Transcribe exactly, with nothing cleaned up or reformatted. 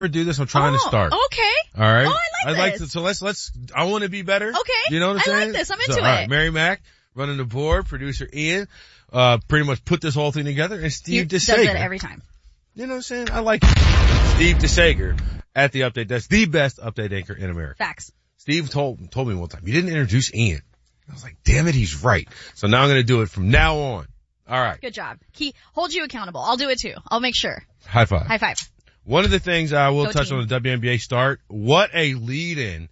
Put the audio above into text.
do this. I'm trying oh, to start. Okay. All right. Oh, I like I'd like this. to, so let's, let's, I want to be better. Okay. You know what I'm I saying? like this. I'm so, into all right, it. Mary Mack running the board, producer Ian, uh, pretty much put this whole thing together, and Steve He does DeSager. it every time. You know what I'm saying? I like it. Steve DeSager at the Update Desk, the best update anchor in America. Facts. Steve told, told me one time, you didn't introduce Ian. I was like, damn it, he's right. So now I'm going to do it from now on. All right. Good job. He holds you accountable. I'll do it too. I'll make sure. High five. High five. One of the things I will Go touch team. on the W N B A start, what a lead in